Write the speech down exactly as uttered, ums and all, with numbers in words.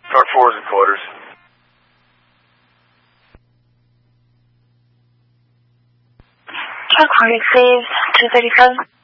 Start fours and quarters. Truck four received two thirty-seven.